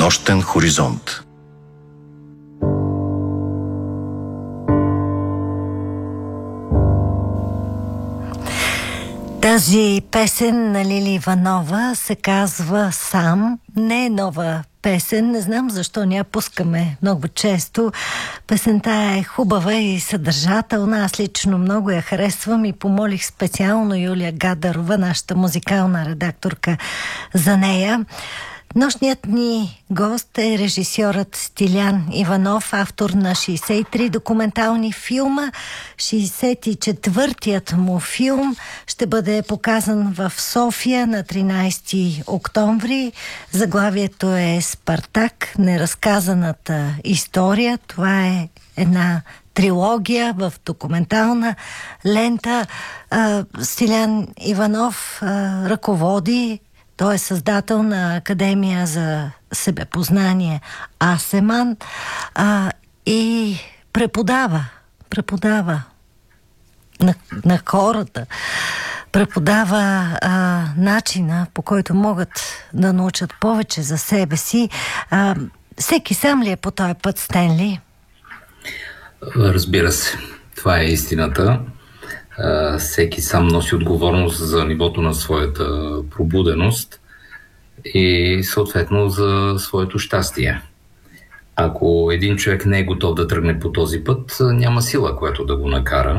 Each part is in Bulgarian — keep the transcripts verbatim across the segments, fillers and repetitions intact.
Нощен хоризонт. Тази песен на Лили Иванова се казва "Сам". Не е нова песен, не знам защо не я пускаме много често. Песента е хубава и съдържателна. Аз лично много я харесвам и помолих специално Юлия Гадарова, нашата музикална редакторка, за нея. Нощният ни гост е режисьорът Стилян Иванов, автор на шейсет и три документални филма. шейсет и четвъртият му филм ще бъде показан в София на тринайсети октомври. Заглавието е "Спартак. Неразказаната история". Това е една трилогия в документална лента. Стилян Иванов ръководи. Той е създател на Академия за себепознание Асеман а, и преподава, преподава на, на хората, преподава а, начина, по който могат да научат повече за себе си. А, всеки сам ли е по този път, Стенли? Разбира се, това е истината. Uh, всеки сам носи отговорност за нивото на своята пробуденост и съответно за своето щастие. Ако един човек не е готов да тръгне по този път, няма сила, която да го накара.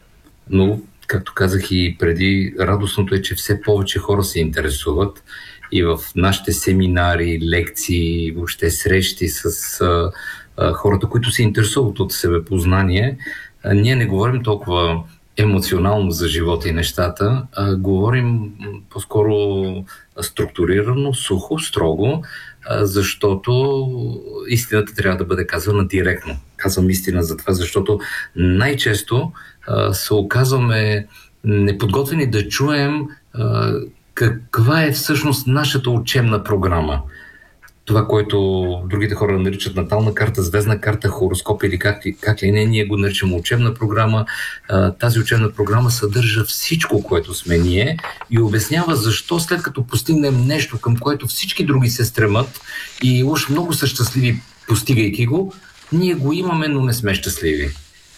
Но, както казах и преди, радостното е, че все повече хора се интересуват и в нашите семинари, лекции, въобще срещи с uh, uh, хората, които се интересуват от себепознание, uh, ние не говорим толкова емоционално за живота и нещата, а говорим по-скоро структурирано, сухо, строго, а, защото истината трябва да бъде казана директно. Казвам истина за това, защото най-често а, се оказваме неподготвени да чуем а, каква е всъщност нашата учебна програма. Това, което другите хора наричат натална карта, звездна карта, хороскоп или как, как ли не, ние го наричаме учебна програма. Тази учебна програма съдържа всичко, което сме ние и обяснява защо след като постигнем нещо, към което всички други се стремат и уж много са щастливи, постигайки го, ние го имаме, но не сме щастливи.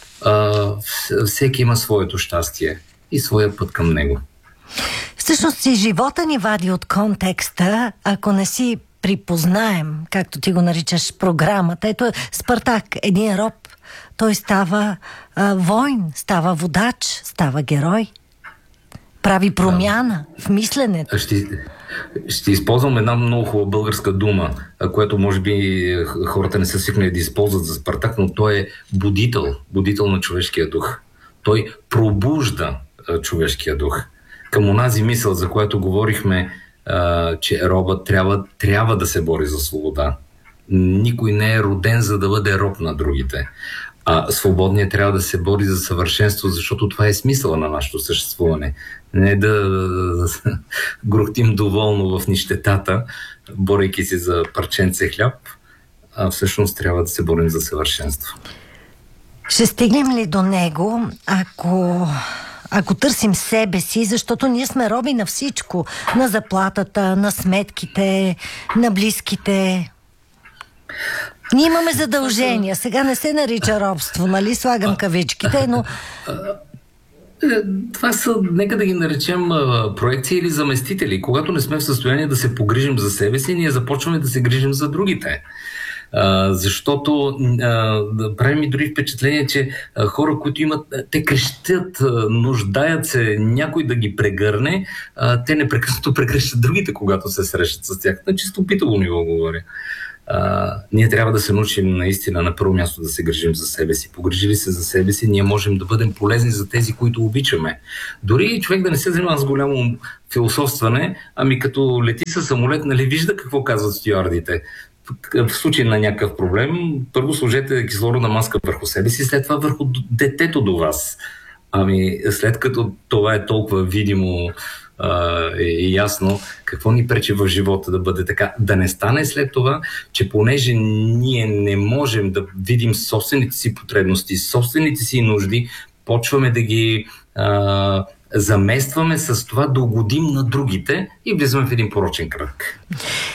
Всеки има своето щастие и своя път към него. Всъщност и живота ни вади от контекста, ако не си припознаем, както ти го наричаш, програмата. Ето Спартак, един роб, той става а, войн, става водач, става герой. Прави промяна да. в мисленето. Ще, ще използвам една много хубава българска дума, която може би хората не са свикнали да използват за Спартак, но той е будител, будител на човешкия дух. Той пробужда а, човешкия дух. Към онази мисъл, за която говорихме, Uh, че робът трябва, трябва да се бори за свобода. Никой не е роден, за да бъде роб на другите. А свободният трябва да се бори за съвършенство, защото това е смисъла на нашето съществуване. Не да, да, да, да грухтим доволно в нищетата, борейки се за парченце хляб, а всъщност трябва да се борим за съвършенство. Ще стигнем ли до него, ако... Ако търсим себе си, защото ние сме роби на всичко. На заплатата, на сметките, на близките. Ние имаме задължения. Сега не се нарича робство, нали? Слагам кавичките, но... Това са, нека да ги наречем проекции или заместители. Когато не сме в състояние да се погрижим за себе си, ние започваме да се грижим за другите. Uh, защото uh, прави ми дори впечатление, че uh, хора, които имат, те крещят, uh, нуждаят се някой да ги прегърне, uh, те непрекъснато прегръщат другите, когато се срещат с тях. На чисто питово ниво говоря. Uh, ние трябва да се научим наистина на първо място да се грижим за себе си. Погрижили се за себе си, ние можем да бъдем полезни за тези, които обичаме. Дори човек да не се занимава с голямо философстване, ами като лети със самолет, нали вижда какво казват стюардите. В случай на някакъв проблем, първо сложете кислородна маска върху себе си, след това върху детето до вас. Ами след като това е толкова видимо и ясно, какво ни пречи в живота да бъде така? Да не стане след това, че понеже ние не можем да видим собствените си потребности, собствените си нужди, почваме да ги а, заместваме с това да угодим на другите и влизаме в един порочен кръг.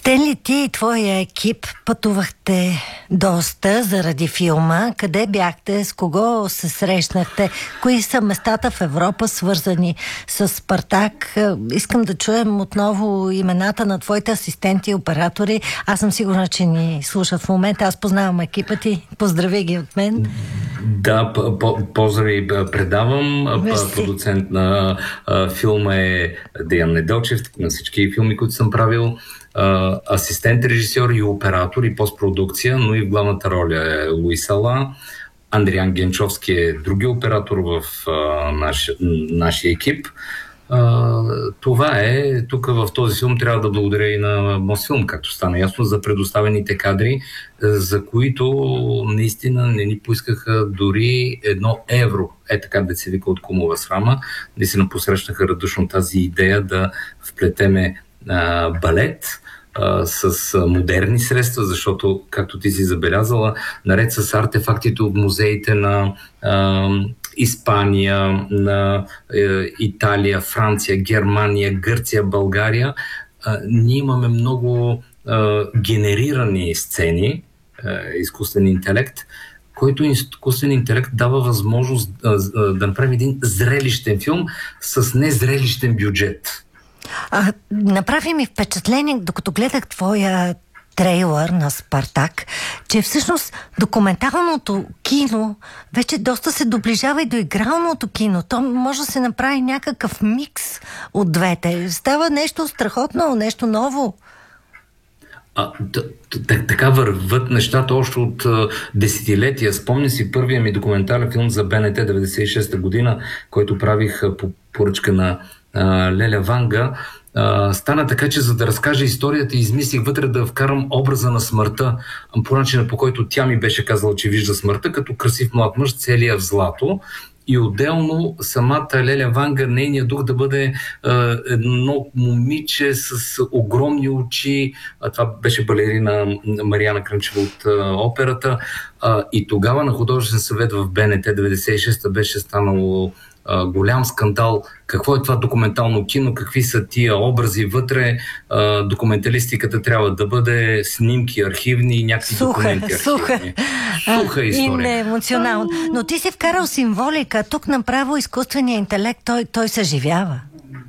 Стенли, ти и твоя екип пътувахте доста заради филма. Къде бяхте? С кого се срещнахте? Кои са местата в Европа, свързани с Спартак? Искам да чуем отново имената на твоите асистенти и оператори. Аз съм сигурна, че ни слушат в момента. Аз познавам екипа ти. Поздрави ги от мен. Да, поздрави предавам. Мерси. Продуцент на а, филма е Деян Неделчев, на всички филми, които съм правил. А, асистент, режисьор и оператор и постпродукция, но и в главната роля е Луис Ала. Андриан Генчовски е други оператор в а, наш, нашия екип. Uh, това е, тук в този филм трябва да благодаря и на Мосфилм, както стана ясно, за предоставените кадри, за които наистина не ни поискаха дори едно евро. Е така да се вика от кумова срама. Наистина посрещнаха радушно тази идея да вплетеме uh, балет uh, с модерни средства, защото, както ти си забелязала, наред с артефактите от музеите на uh, Испания, на е, Италия, Франция, Германия, Гърция, България, а, ние имаме много а, генерирани сцени, а, изкуствен интелект, който изкуствен интелект дава възможност а, а, да направим един зрелищен филм с незрелищен бюджет. А, направи ми впечатление, докато гледах твоя трейлър на Спартак, че всъщност документалното кино вече доста се доближава и до игралното кино. То може да се направи някакъв микс от двете. Става нещо страхотно, нещо ново. А, така върват нещата още от а, десетилетия. Спомня си първия ми документален филм за Б Н Т деветдесет и шеста година, който правих а, по поръчка на а, Леля Ванга. Uh, стана така, че за да разкажа историята, измислих вътре да вкарам образа на смъртта, по начина, по който тя ми беше казала, че вижда смъртта, като красив млад мъж, целия в злато. И отделно самата Леля Ванга, нейният дух да бъде uh, едно момиче с огромни очи. Uh, това беше балерина Мариана Крънчева от uh, операта. Uh, и тогава на художествен съвет в Б Н Т деветдесет и шеста беше станало Uh, голям скандал. Какво е това документално кино? Какви са тия образи вътре? Uh, документалистиката трябва да бъде снимки архивни и някакви суха, документи суха. архивни. Суха история. И не емоционално. Но ти си вкарал символика. Тук направо изкуственият интелект, той, той съживява.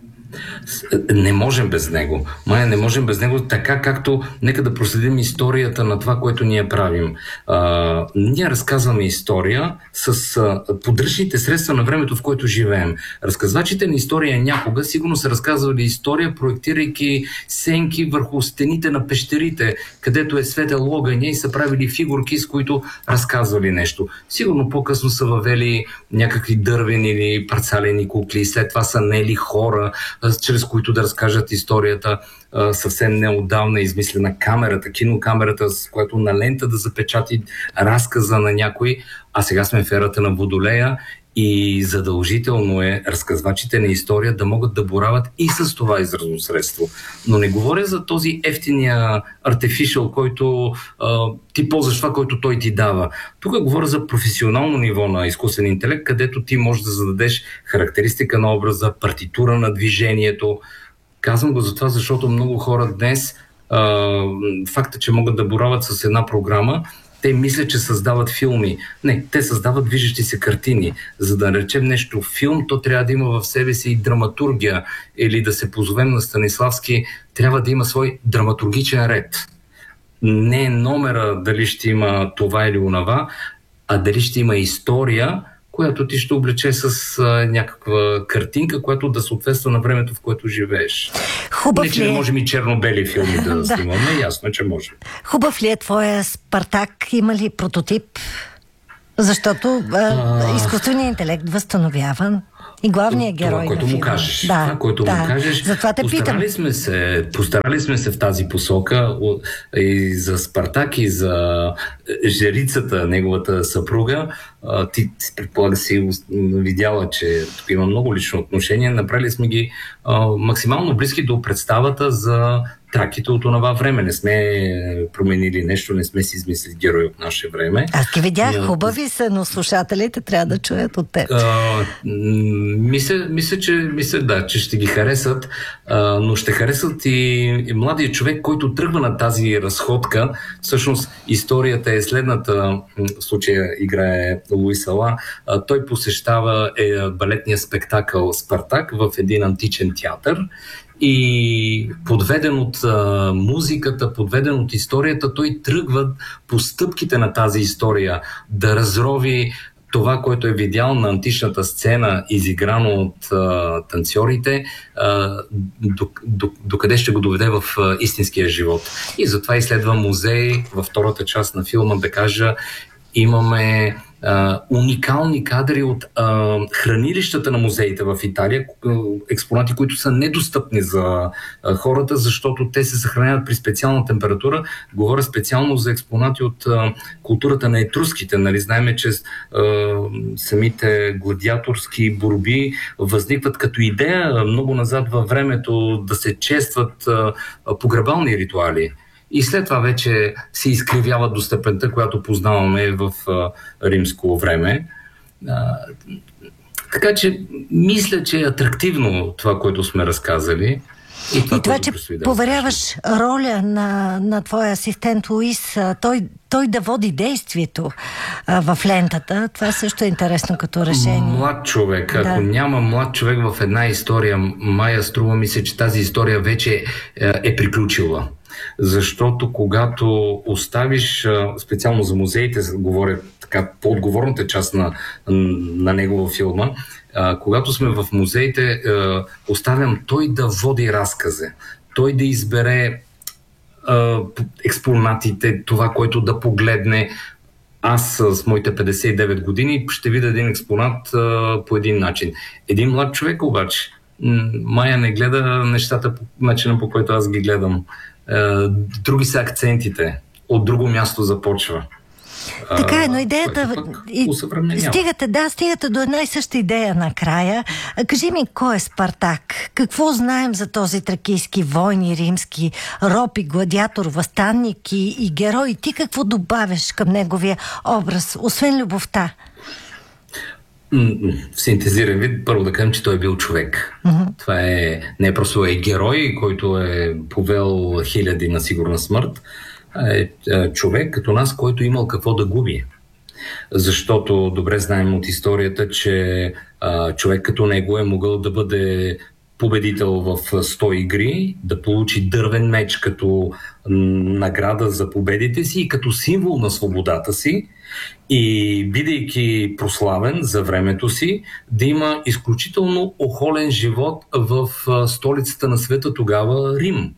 Не можем без него. Майя, не можем без него, така както нека да проследим историята на това, което ние правим. А, ние разказваме история с а, подръчните средства на времето, в което живеем. Разказвачите на история някога сигурно са разказвали история, проектирайки сенки върху стените на пещерите, където е светел огъня и са правили фигурки, с които разказвали нещо. Сигурно по-късно са въвели някакви дървени или парцалени кукли, след това са нели хора, чрез които да разкажат историята. Съвсем неотдавна измислена камерата, кинокамерата, с която на лента да запечати разказа на някой, а сега сме в ерата на Водолея и задължително е разказвачите на история да могат да борават и с това изразно средство. Но не говоря за този ефтиния артифишъл, който а, ти ползваш това, който той ти дава. Тук говоря за професионално ниво на изкуствен интелект, където ти можеш да зададеш характеристика на образа, партитура на движението. Казвам го за това, защото много хора днес а, факта, че могат да борават с една програма, те мислят, че създават филми. Не, те създават движещи се картини. За да наречем нещо филм, то трябва да има в себе си и драматургия. Или да се позовем на Станиславски, трябва да има свой драматургичен ред. Не е номера дали ще има това или онова, а дали ще има история, която ти ще облече с а, някаква картинка, която да съответства на времето, в което живееш. Хубав не, че ли е? не можем и черно-бели филми да, да снимаме, ясно, че можем. Хубав ли е твоя Спартак? Има ли прототип? Защото а, изкуственият интелект възстановява и главният герой това, което на му филма. кажеш. Да, това, което да. му кажеш. Затова те постарали питам. Сме се, постарали сме се в тази посока и за Спартак, и за жрицата, неговата съпруга. Ти, предполага си видяла, че тук има много лично отношение. Направили сме ги а, максимално близки до представата за траките от онова време. Не сме променили нещо, не сме си измислили герои от наше време. Аз ги видях, хубави са, но слушателите трябва да чуят от теб. А, мисля, мисля, че, мисля, да, че ще ги харесат, а, но ще харесат и, и младия човек, който тръгва на тази разходка. Всъщност историята е следната, в случая играе Луис Ала. А, той посещава е, балетния спектакъл Спартак в един античен театър и подведен от а, музиката, подведен от историята, той тръгва по стъпките на тази история да разрови това, което е видял на античната сцена, изиграно от а, танцорите, а, до, до, до къде ще го доведе в а, истинския живот. И затова изследва музей във втората част на филма, да кажа, имаме Uh, уникални кадри от uh, хранилищата на музеите в Италия, експонати, които са недостъпни за uh, хората, защото те се съхраняват при специална температура. Говоря специално за експонати от uh, културата на етруските. Нали, знаеме, че uh, самите гладиаторски борби възникват като идея много назад във времето да се честват uh, погребални ритуали. И след това вече се изкривява до степента, която познаваме в а, римско време. А, така че мисля, че е атрактивно това, което сме разказали. И това, и това че да поверяваш роля на, на твоя асистент Луис, той, той да води действието а, в лентата, това също е интересно като решение. Млад човек. Да. Ако няма млад човек в една история, Майя, струва ми се, че тази история вече е, е приключила. Защото когато оставиш, специално за музеите, говоря така по-отговорната част на, на негова филма, когато сме в музеите, оставям той да води разказа, той да избере експонатите, това, което да погледне. Аз с моите петдесет и девет години ще видя един експонат по един начин. Един млад човек обаче, Майя не гледа нещата по начина, по който аз ги гледам. Други са акцентите. От друго място започва. Така е, но идеята... И, стигате, да, стигате до една и съща идея накрая. Кажи ми, кой е Спартак? Какво знаем за този тракийски войни, римски роб и гладиатор, възстанник и, и герой? Ти какво добавяш към неговия образ, освен любовта? В синтезиран вид, първо да кажем, че той е бил човек. Uh-huh. Това е не просто е герой, който е повел хиляди на сигурна смърт, а е, е човек като нас, който имал какво да губи. Защото добре знаем от историята, че а, човек като него е могъл да бъде победител в сто игри, да получи дървен меч като награда за победите си и като символ на свободата си, и бидейки прославен за времето си, да има изключително охолен живот в столицата на света тогава, Рим.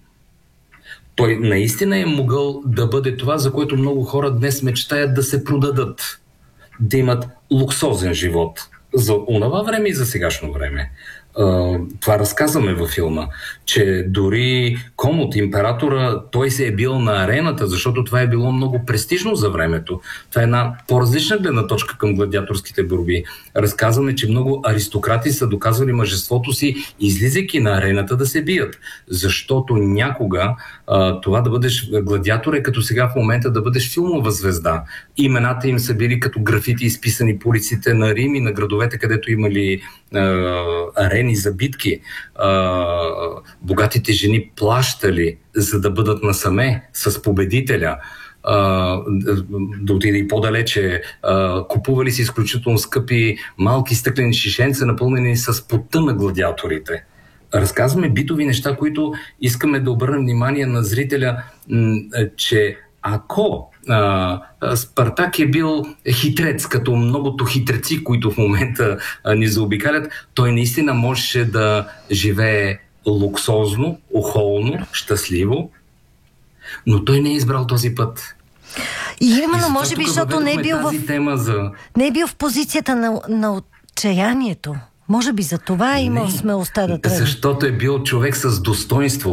Той наистина е могъл да бъде това, за което много хора днес мечтаят да се продадат, да имат луксозен живот за онова време и за сегашно време. Това разказваме във филма, че дори Комот, императора, той се е бил на арената, защото това е било много престижно за времето. Това е една по-различна гледна точка към гладиаторските борби. Разказваме, че много аристократи са доказвали мъжеството си, излизайки на арената да се бият. Защото някога а, това да бъдеш гладиатор е като сега в момента да бъдеш филмова звезда. Имената им са били като графити, изписани по улиците на Рим и на градовете, където имали а, арени за битки. А, богатите жени плащали, за да бъдат насаме с победителя. А, да отиде и по-далече, а, купували си изключително скъпи малки стъклени шишенца, напълнени с пота на гладиаторите. Разказваме битови неща, които искаме да обърнем внимание на зрителя, че ако а, Спартак е бил хитрец, като многото хитреци, които в момента а, ни заобикалят, той наистина можеше да живее луксозно, охолно, щастливо, но той не е избрал този път. И именно, и може би, защото не е бил в... За... не е бил в позицията на, на отчаянието. Може би за това е имал смелостта да тръгне. Защото е бил човек с достоинство.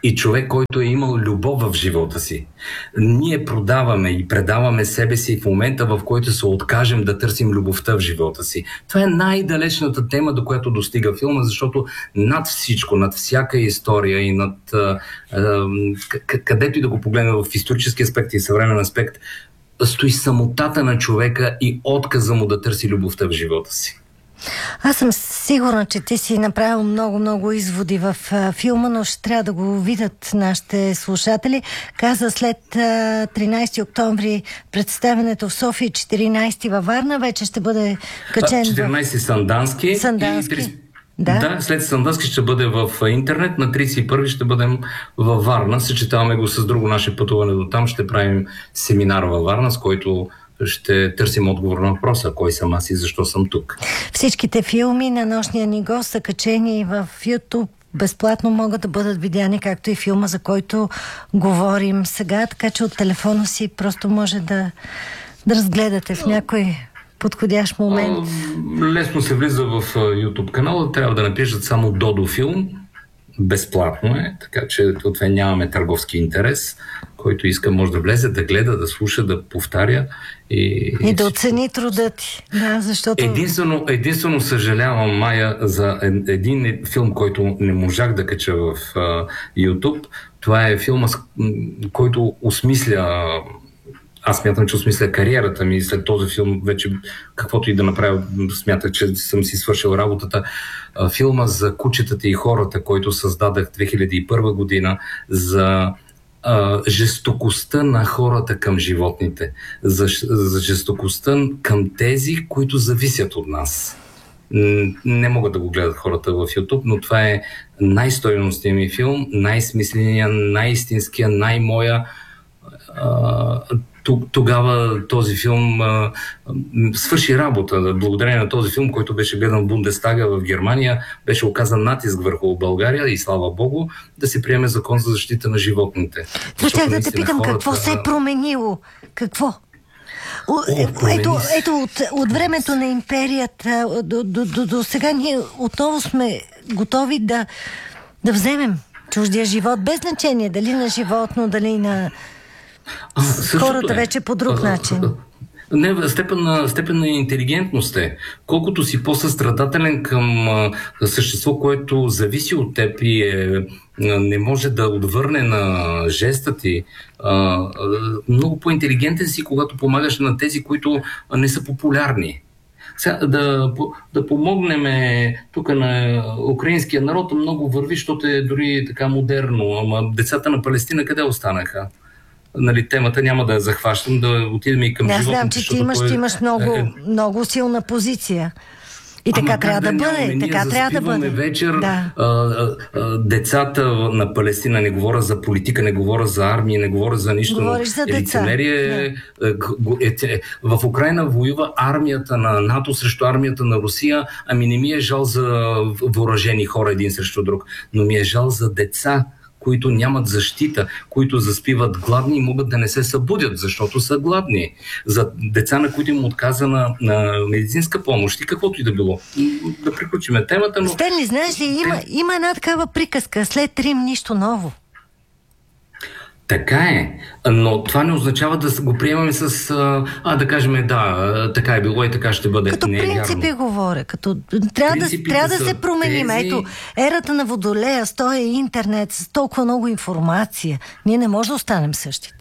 и човек, който е имал любов в живота си. Ние продаваме и предаваме себе си в момента, в който се откажем да търсим любовта в живота си. Това е най-далечната тема, до която достига филма, защото над всичко, над всяка история и над а, а, където и да го погледнем в исторически аспект и съвременен аспект, стои самотата на човека и отказа му да търси любовта в живота си. Аз съм сигурна, че ти си направил много-много изводи в а, филма, но ще трябва да го видят нашите слушатели. Каза след а, тринайсети октомври представенето в София, четиринайсети във Варна, вече ще бъде качен четиринайсети в... Сандански. Сандански. И... Да. да, след Сандански ще бъде в интернет, на трийсет и първи ще бъдем във Варна, съчетаваме го с друго наше пътуване до там, ще правим семинар във Варна, с който ще търсим отговор на въпроса, кой съм аз и защо съм тук. Всичките филми на Нощния ни гост са качени в YouTube, безплатно могат да бъдат видяни, както и филма, за който говорим сега, така че от телефона си просто може да, да разгледате в някой подходящ момент. Лесно се влиза в YouTube канала, трябва да напишат само Додо филм, безплатно е, така че от това нямаме търговски интерес. Който иска може да влезе, да гледа, да слуша, да повтаря. И, и да оцени труда ти. Да, защото... Единствено, единствено съжалявам, Майя, за един филм, който не можах да кача в uh, YouTube. Това е филма, който осмисля, аз смятам, че осмисля кариерата ми. След този филм вече каквото и да направя, смятах, че съм си свършил работата. Uh, филма за кучетата и хората, който създадах две хиляди и първа година за Uh, жестокостта на хората към животните, за, за жестокостта към тези, които зависят от нас. Не могат да го гледат хората в YouTube, но това е най-стойностният ми филм, най-смисления, най-истинския, най-моя. Uh, Тогава този филм а, свърши работа. Благодарение на този филм, който беше гледан в Бундестага в Германия, беше оказан натиск върху България и слава Богу да се приеме закон за защита на животните. Щях да те питам хората... какво се е променило? Какво? О, О, ето, ето от, от времето на империята до, до, до, до сега ние отново сме готови да, да вземем чуждия живот, без значение дали на животно, дали на А, хората е. вече по друг а, начин. Не, степен на, степен на интелигентност е. Колкото си по-състрадателен към а, същество, което зависи от теб и е, не може да отвърне на жеста ти, а, а, много по-интелигентен си, когато помагаш на тези, които не са популярни. Сега, да, да помогнем тук на украинския народ много върви, защото е дори така модерно. Ама децата на Палестина къде останаха? Нали, темата няма да я захващам, да отидем и към не, животните. Аз знам, че ти имаш, ти имаш много, е, много силна позиция. И така трябва да, да бъде. Така трябва да бъде. Вечер да. а, а, децата на Палестина, не говоря за политика, не говоря за армия, не говоря за нищо. Говориш за деца. Лицемерие. Да. Е, е, е, в Украйна воюва армията на НАТО срещу армията на Русия. Ами не ми е жал за въоръжени хора един срещу друг, но ми е жал за деца, които нямат защита, които заспиват гладни и могат да не се събудят, защото са гладни. За деца, на които им отказана на медицинска помощ и каквото и да било. Да приключим темата, но... Стенли, знаеш ли, има, има една такава приказка. След Рим нищо ново. Така е, но това не означава да го приемаме с, а да кажем, да, така е било и така ще бъде. Като не е принципи вярно. говоря, като трябва да, трябва да се променим. Тези... Ето, ерата на Водолея, с този интернет, с толкова много информация. Ние не можем да останем същите.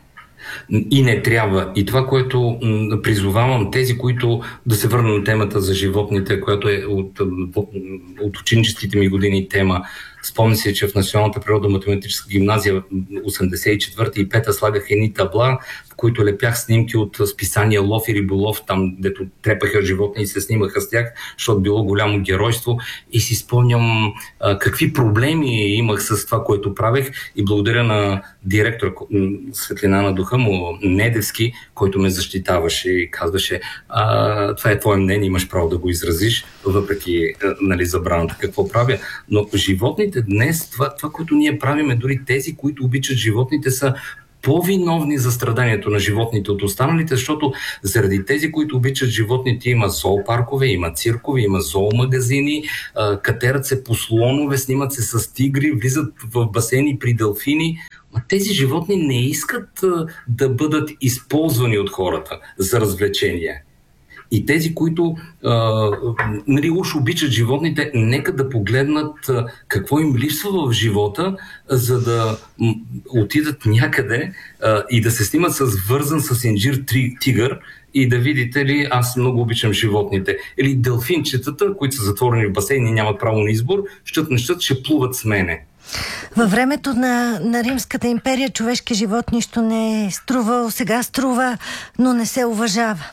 И не трябва. И това, което м, призовавам тези, които да се върна на темата за животните, която е от, от ученическите ми години тема. Спомня се, че в Националната природо-математическа гимназия осемдесет и четвърта и пета слагах едни табла, в които лепях снимки от списания Лов и Риболов, там дето трепаха животни и се снимаха с тях, защото било голямо геройство. И си спомням а, какви проблеми имах с това, което правех, и благодаря на директор Светлина на духа му, Недевски, който ме защитаваше и казваше: а, това е твое мнение, имаш право да го изразиш, въпреки нали, забраната какво правя. Но животните днес, това, това, което ние правиме, дори тези, които обичат животните, са по-виновни за страданието на животните от останалите, защото заради тези, които обичат животните, има зоопаркове, има циркове, има зоомагазини, катерат се по слонове, снимат се с тигри, влизат в басейни при делфини. А тези животни не искат да бъдат използвани от хората за развлечение. И тези, които а, нали, уж обичат животните, нека да погледнат а, какво им липсва в живота, за да м- отидат някъде а, и да се снимат с вързан с инжир три, тигър и да видите ли, аз много обичам животните. Или делфинчетата, които са затворени в басейн и нямат право на избор, щат не щат, ще плуват с мене. Във времето на, на Римската империя човешки живот нищо не е струвал, сега струва, но не се уважава.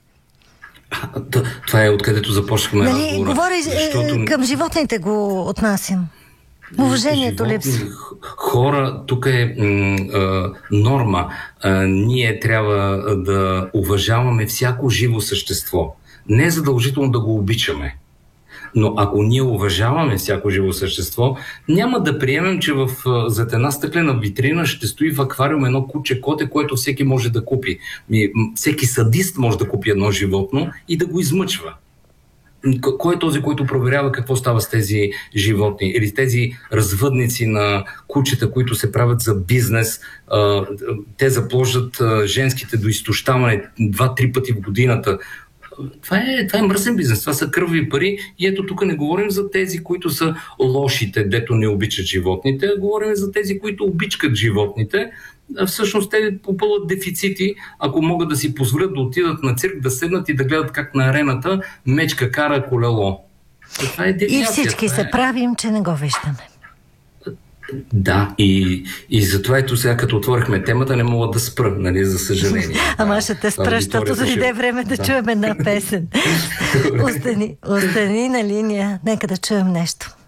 Това е откъдето започнахме нали, разговора. Говори, защото... към животните го отнасям. Уважението липсва. Хора, тук е м, а, норма. А, ние трябва да уважаваме всяко живо същество. Не е задължително да го обичаме. Но ако ние уважаваме всяко живо същество, няма да приемем, че в, зад една стъклена витрина ще стои в аквариум едно куче коте, което всеки може да купи. Всеки садист може да купи едно животно и да го измъчва. Кой е този, който проверява какво става с тези животни? Или тези развъдници на кучета, които се правят за бизнес, те запложат женските до изтощаване два-три пъти в годината. Това е, това е мръсен бизнес, това са кръвни пари и ето тук не говорим за тези, които са лошите, дето не обичат животните, а говорим за тези, които обичкат животните. Всъщност те попълват дефицити, ако могат да си позволят да отидат на цирк, да седнат и да гледат как на арената мечка кара колело. Това е девиация, и всички това е... се правим, че не го виждаме. Да, и, и затова ето сега, като отворихме темата, не мога да спра, нали, за съжаление. Ама ще те спра, защото дойде време да, да чуем една песен. Остани, остани на линия, нека да чуем нещо.